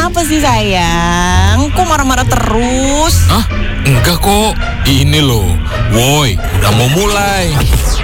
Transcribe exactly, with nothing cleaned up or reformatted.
Kenapa sih sayang? Kok marah-marah terus? Hah? Enggak kok. Ini loh. Woi, udah mau mulai.